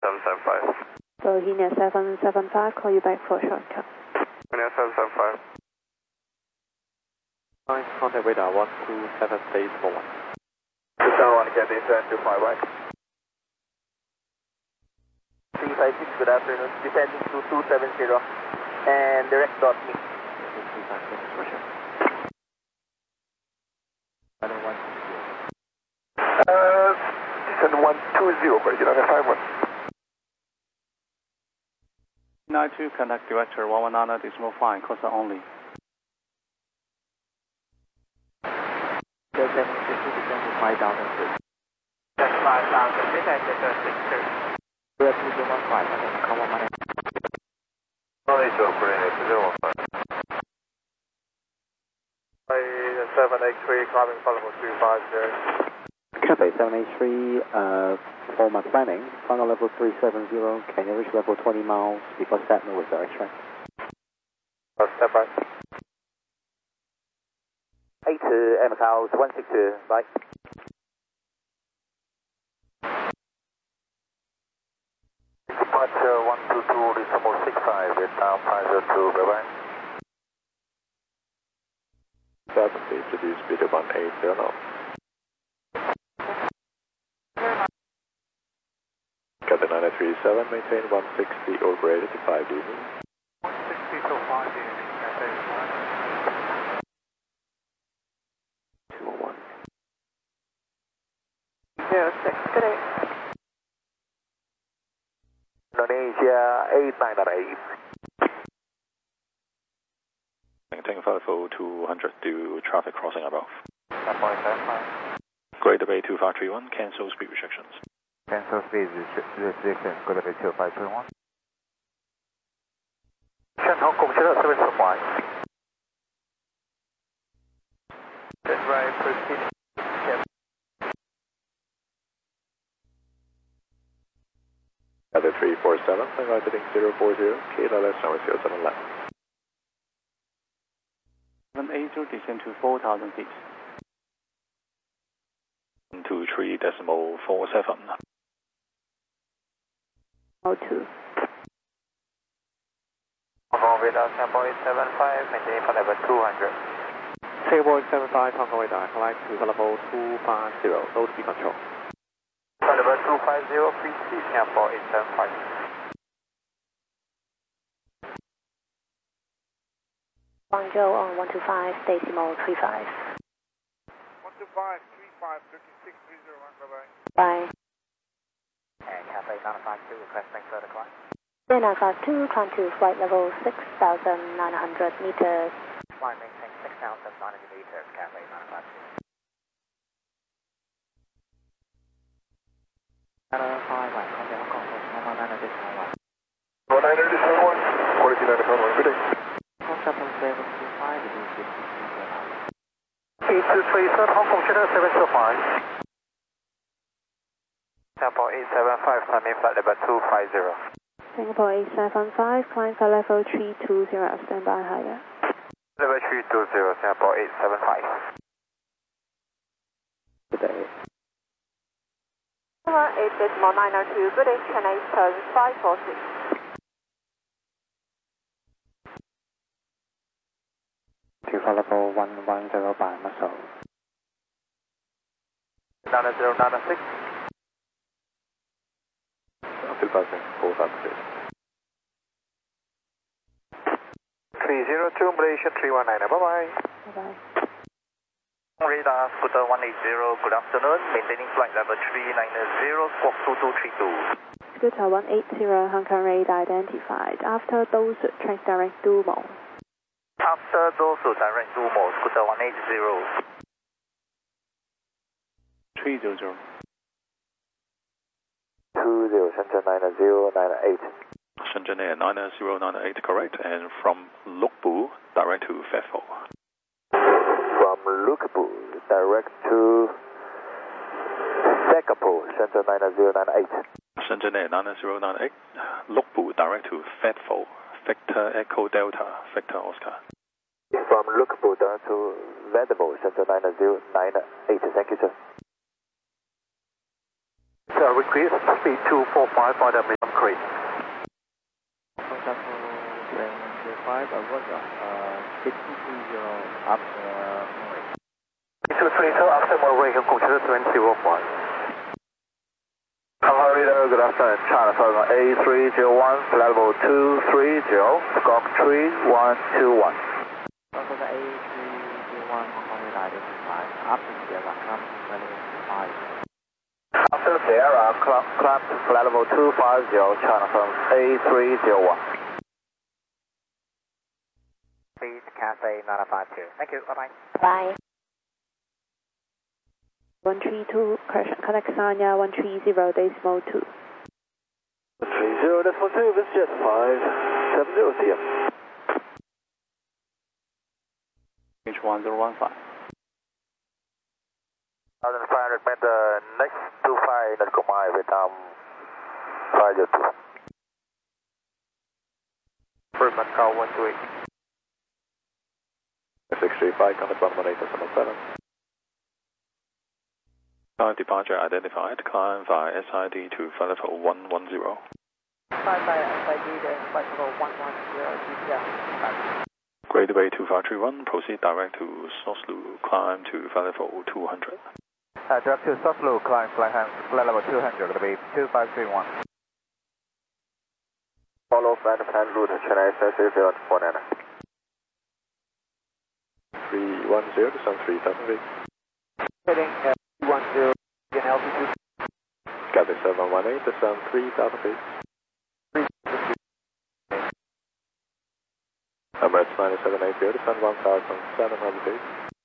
775. Bohemia 775, call you back for shortcut. Bohemia 775. Contact radar 127 days for 1. Tower 1, get descend to 5 right. 356, good afternoon. Descending to 270 and direct dot me. Descend 120 for United 51. 92, contact director 119 decimal fine, course only. Descend 5,000. That's 5,000, descend to 6. We're at 215, and then come on, man. Only to operate 215. 783, climbing possible 250. Cafe 783, format planning, final level 370, can you reach level 20 miles before Staten with direct track? Step by. 8 to Macau 162, bye. Departure 122, decimal 65, it's down 502, bye bye. 70, introduce speed of 180 now. Cathay 937, maintain 160 over 80 to 5 dB. 160 to 5 dB, Cathay 201. 06, good day. Indonesia 8998. Maintain 50200 to traffic crossing above. 10.75. Greater Bay 2531, cancel speed restrictions. Cancel speed restriction, Greater Bay 2531. Hong Kong, China 775. That's right, proceed. Cathay 347, right heading 040, KLS number 07 left. 780, descend to 4,000 feet. 123.47. 02. Hong Kong radar, sample 875, maintaining for level 200. Singapore 75, Hong Kong radar, collect to level 250, low speed control. For level 250, please see Singapore 875. Guangzhou on 125, decimal 35. 125, 35, 36301, bye bye. Bye. And Cathay 952, requesting further climb. 952, climb to flight level 6,900 meters. Climb maintain 6,900 meters, Cathay 952. 5 right, contact Hong Kong, course 119 decimal 1. 119 decimal 1, quality 951, good day. Contact 725, reduce speed to 8237, Hong Kong, China 725. Singapore 875, climbing flight level 250. Singapore 875, climb for level 320, stand by higher. Level 320, Singapore 875. Good day. 8.902, good day, Chennai turn 546. To level 110 by Muscle. 9096. 4,000. 302, Malaysia 319, bye bye. Bye-bye. Radar, Scooter 180, good afternoon. Maintaining flight level 390, squawk 2232. Scooter 180, Hong Kong radar identified. After those, track direct Dumo. After those who direct Dumo, Scooter 180. 300. 20, Shenzhen 9098. Shenzhen Air 9098, correct, and from Lukbu, direct to Fairfield. From Lukbu, direct to Singapore, Shenzhen 9098. Shenzhen Air 9098, Lukbu, direct to Fairfield, Victor Echo Delta, Victor Oscar. From Lukbu, direct to Vedable, Shenzhen 9098, thank you, sir. request speed 245 for the minimum crate. Contact 5, Roger. 630 after Murray. 230 after Murray, consider 20.1. Hello, reader, good afternoon. China Southern A301, flight level 230, Squawk 3121. Contact A301, Hong Kong radar identified. After Sierra, climb to flight level 25. After Sierra, climb to flight level 250, China Southern A301. Please, Cathay 952. Thank you, bye-bye. Bye. 132, correction, connect Sanya 130 decimal 2. 30 decimal 2, this is jet 570 CM. H1015. 1,500 meter, next 25, let's go my Vietnam 502. For Macau 128. 635, contact 118.7. Time departure identified, climb via SID to flight level 110. Climb via SID to flight level 110, GPS. Gradeway 2531, proceed direct to Soslu, climb to flight level 200. Direct to Soslu, climb flight level 200, going to be 2531. Follow flight plan route, Chennai Expressway 049. 310 to sun 3000 feet. Heading 210, again altitude. Gather 718 to sun 3000 feet. Emirates 9780 to sun 1700 feet.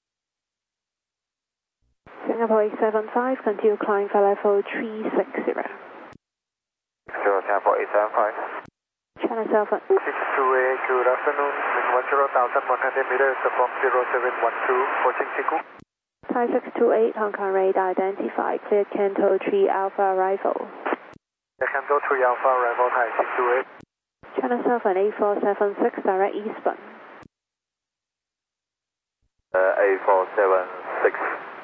Singapore 875, continue climb flight level 360. Singapore 875. China Southern. 628, good afternoon. 10,100 meters from 0712, approaching Siku. Thai 628, Hong Kong radar identified, cleared Canto 3 Alpha arrival. Canto 3 Alpha arrival, Thai 628. China Southern 8476, direct eastbound. 8476.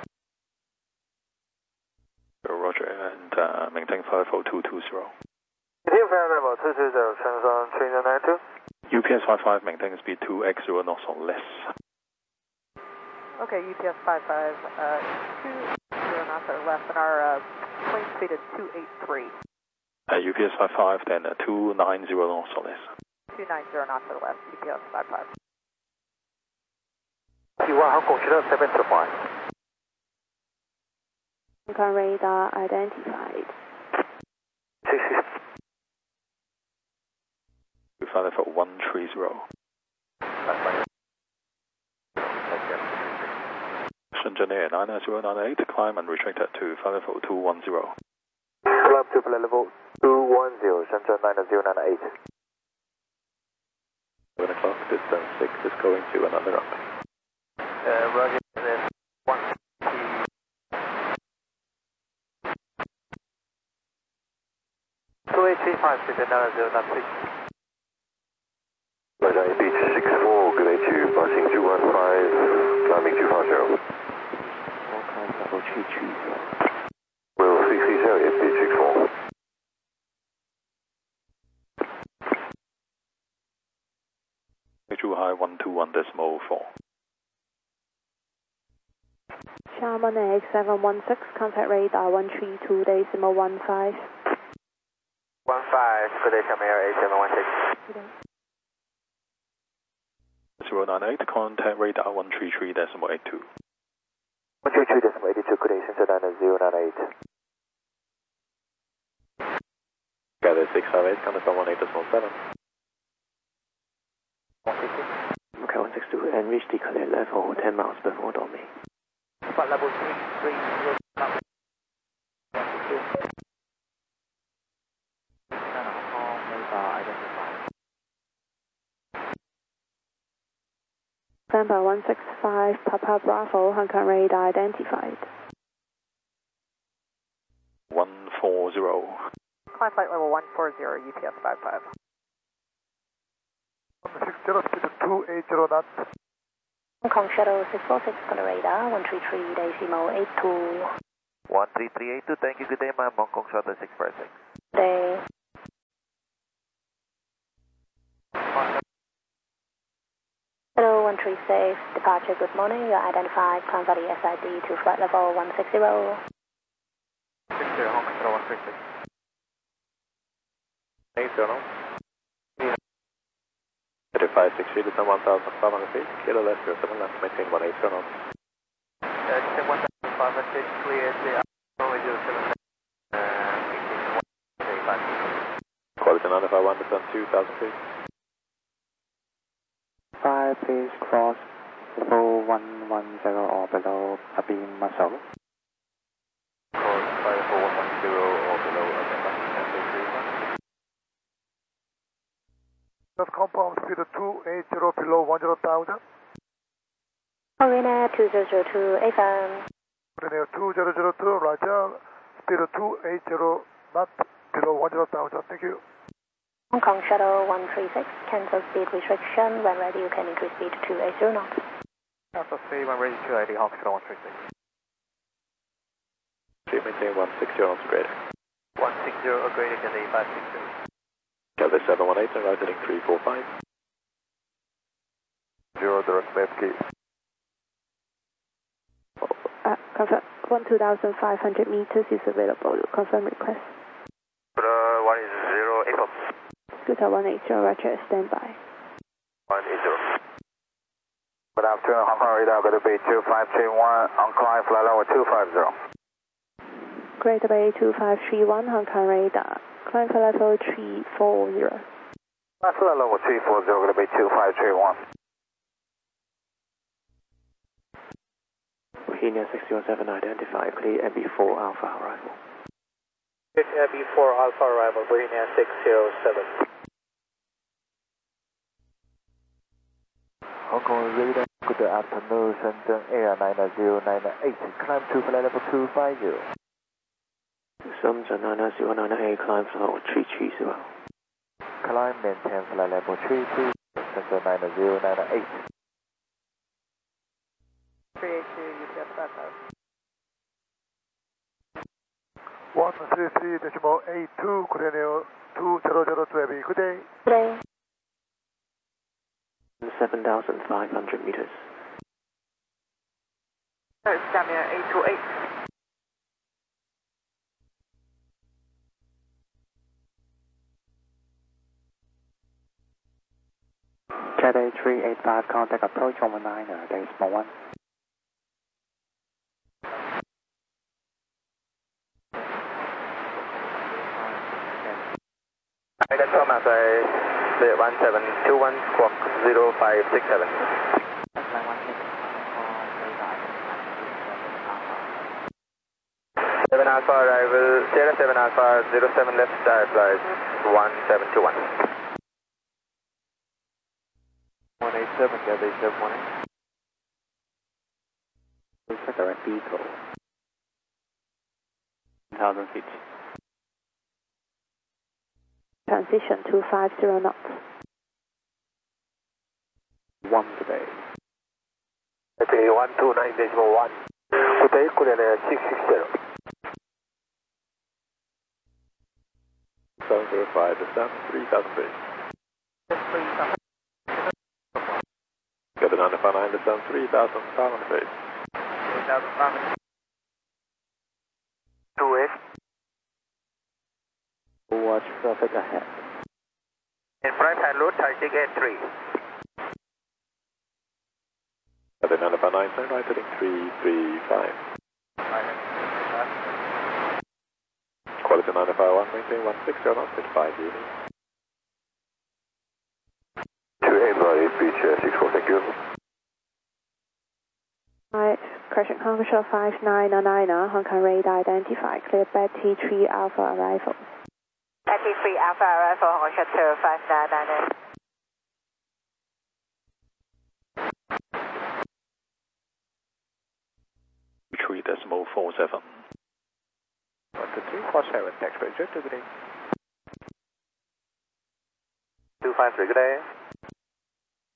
Roger, and maintain flight level 220. Maintain flight level 220, Shenzhen 3992. UPS 55, maintain speed 2x0 knots or less. Okay, UPS 55, 20 knots or less, and our plane speed is 283. UPS 55, then 290 knots or less. 290 knots or less, UPS 55. Hong Kong, consider 725. Hong Kong radar identified. 60. Flight level 130. Shenzhen Air 99098, climb and retracted to flight level 210. Climb to flight level 210, Shenzhen 99098. 7 o'clock, distance 6 is going to another up. Roger, this 1 2835, Shenzhen 99096. Roger, beach 64, good day to you, passing 215, climbing 250. Climb level 330. Will 330 at beach 64. Zhuhai 121.4. Xiamen AX 716, contact radar 132 decimal 15. 15, good day, Xiamen Air 8716. 098, contact radar 133.82. 133.82, good day, Shenzhen 99098. Gather 658, contact 118.7. Okay, 162, and reach declare level 10 miles before Dormy. Flight level 330. Hong Kong radar identified. November 165, Papa Bravo, Hong Kong radar identified. 140. Climb flight level 140, UPS 55. 60, speed 280 knots. Hong Kong Shuttle 646, radar 133 decimal 82. 13382, thank you, good day, ma'am. Hong Kong Shuttle 646. Day. Hello, 136, departure, good morning. You are identified, Clown Valley SID to flight level 160. 60, Hong Kong Shuttle 136. 80. 560 to 1,500 feet, kilo left, 07 left, maintain 180 knots. Descent 1,500, clear to runway 07 left, maintain 185. Quality 951, descent 2,000 feet. 5, please cross level 110 or below Abeam Muscle. Cross 54110 or below Just compound speed 280 below 10,000. Marina 2002, AFM. Marina 2002, Roger. Speed 280, not below 10,000. Thank you. Hong Kong Shuttle 136, cancel speed restriction. When ready, you can increase speed to 280 knots. Cancel speed when ready, 280, Hong Kong Shuttle 136. Speed maintain 160 knots greater. 160 or greater, Cathay 560. Cathay 718, and right heading 345. 0 direct left key. Confirm 1,500 meters is available. Confirm request. 180, April. Scooter 180, Roger, standby. 180. Good afternoon, Hong Kong radar, going to be 2531, on climb flight level 250. Greater Bay 2531, Hong Kong radar. Climb for level 340. Flight level 340, going to be 2531. Bohemia 607 identified, clear MB4 Alpha arrival. B4 Alpha arrival, Bohemia 607. Hong Kong radar, good afternoon, Shenzhen Air 90998, climb to flight level 250. Shenzhen 90998, climb for level 330. Climb, maintain flight level 32, Shenzhen 90998. 133.82, Korean Air 2002, good day. Good day. 7,500 meters. Stamina 828. Cathay 385, contact approach 119, decimal 1. That's Thomas, 1721, squawk 0567. 7 Alpha arrival, Sierra 7 Alpha, 07 left, direct flight 1721. 187, Cathay 718. It's a direct vehicle. 1,000 feet. Transition 250 knots. 1 today. Cathay 129.1. Good day, Korean Air 660. 705, descent 3,000 feet. 3,000. Cathay 959, descent 3,500 feet. 3,500. 2F. Watch traffic ahead. In front, hand load, 30 gate 3. Cathay 959, turn right heading 335. Quality 951, maintain 160 knots at 5 units. 28 beach 64, thank you. Right, crashing Hong Kong Shuttle 5999, Hong Kong radar identified, clear Betty 3 Alpha arrival. Betty 3 Alpha arrival, Hong Kong Shuttle 5999. Retreat decimal 47. 12347, taxi register, good day. 253, good day.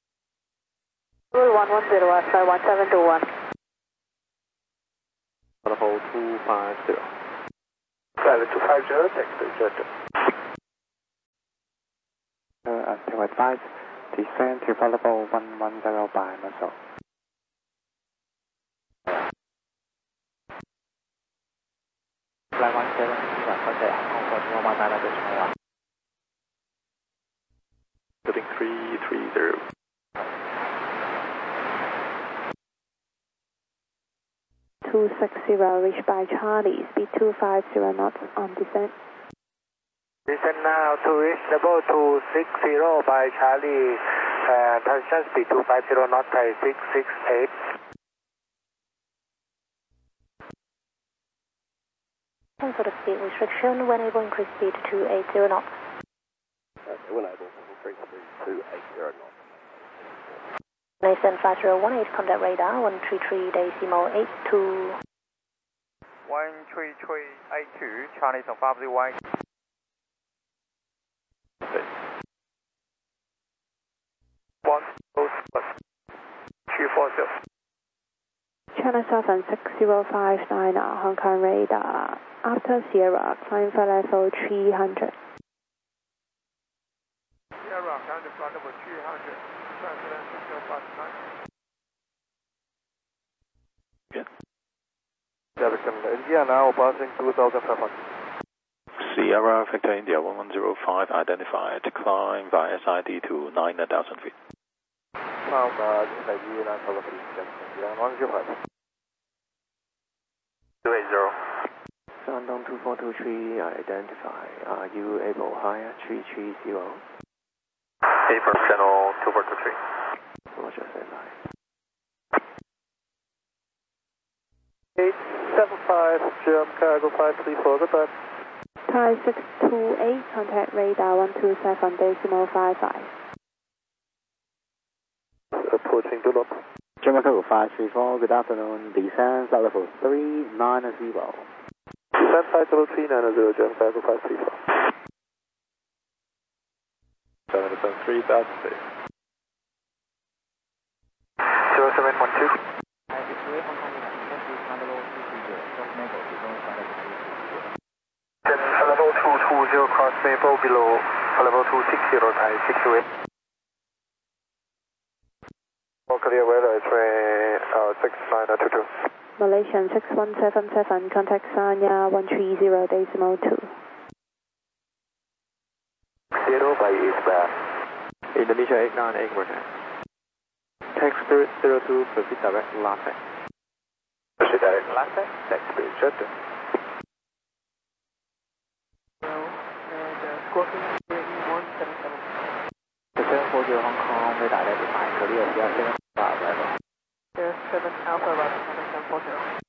110, 1721. level 250. Flight level 250, taxi Roger. Takeaway 5, descend to flight level 110 by Muscle. Flight 17, contact Hong Kong for 1 mile additional. Heading 330. Reached by Charlie, speed 250 knots on descent. Descend now to reach level 260 by Charlie, and transition speed 250 knots, Thai 668. Thanks for the speed restriction. When able, increase speed to 280 knots. Okay, when able, increase speed to 280 knots. Nathan 5018, contact radar 133.82. 13382, Charlie 501. China 76059 Hong Kong radar. After Sierra, climb flight level 300. Sierra, climb flight level 300. China 76059. Yeah. India now passing 2500. Sierra Victor India 1105 identified. Climb via SID to 9,000 feet. Now, SID 9,000 feet. 105. 280. Shandong 2423 identify. Are you able higher 330? 80% on 2423. Roger, stand by. 875, Jump Cargo 534, goodbye. Thai 628, contact radar 127.55. Approaching Dulop. German Cargo 534, good afternoon. Descend flight level 390. Descend flight level 390, German Cargo 534. 773,000 feet. 0712. Level 220 cross Maple below level 260 Thai 628. Clear weather is 6922. Malaysian 6177, contact Sanya 130.2. 0 by eastbound. Indonesia 898, contact. Tax Spirit 02, proceed direct LATAC. Proceed direct LATAC, tax Spirit jet. Scorpion 177. Descend 40 Hong Kong, radar identified. Clear Sierra 7 Alpha arrival. Sierra 7 Alpha arrival, 740.